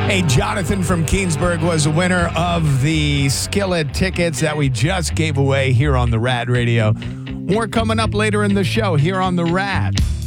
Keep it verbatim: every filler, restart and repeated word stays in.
Hey, Jonathan from Keensburg was a winner of the Skillet tickets that we just gave away here on the Rad Radio. More coming up later in the show here on the Rad.